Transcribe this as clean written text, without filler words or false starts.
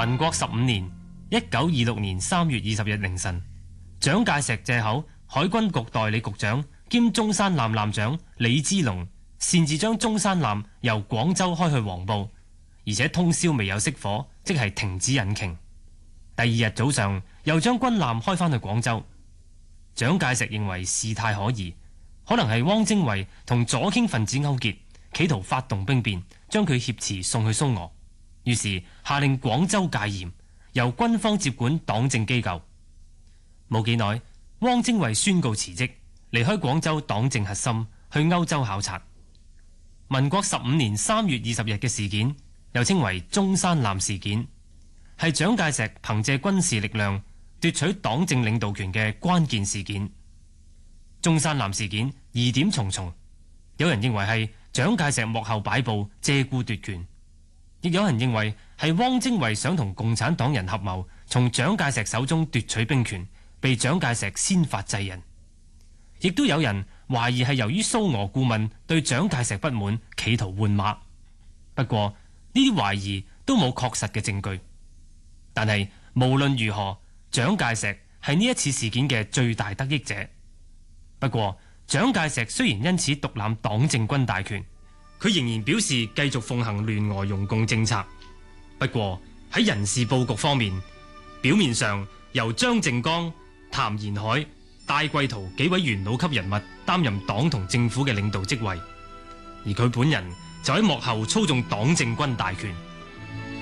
民國15年1926年3月20日凌晨，蔣介石借口海軍局代理局長兼中山艦艦長李之龍擅自將中山艦由廣州開去黃埔，而且通宵未有熄火，即係停止引擎。第二日早上又將軍艦開返去廣州。蔣介石認為事態可疑，可能係汪精衛同左傾分子勾結，企圖發動兵變，將佢挾持送去蘇俄。於是下令廣州戒嚴，由軍方接管黨政機構。冇幾耐，汪精衛宣告辭職，離開廣州黨政核心，去歐洲考察。民國15年3月20日嘅事件，又稱為中山艦事件，係蔣介石憑借軍事力量奪取黨政領導權嘅關鍵事件。中山艦事件疑點重重，有人認為係蔣介石幕後擺布，借故奪權。亦有人認為係汪精衛想同共產黨人合謀，從蔣介石手中奪取兵權，被蔣介石先發制人。亦都有人懷疑係由於蘇俄顧問對蔣介石不滿，企圖換馬。不過呢啲懷疑都冇確實嘅證據。但係無論如何，蔣介石係呢一次事件嘅最大得益者。不過蔣介石雖然因此獨攬黨政軍大權，佢仍然表示繼續奉行聯俄容共政策。不過喺人事佈局方面，表面上由張靜江、譚延闓、戴季陶幾位元老級人物擔任黨同政府嘅領導職位，而佢本人就喺幕後操縱黨政軍大權。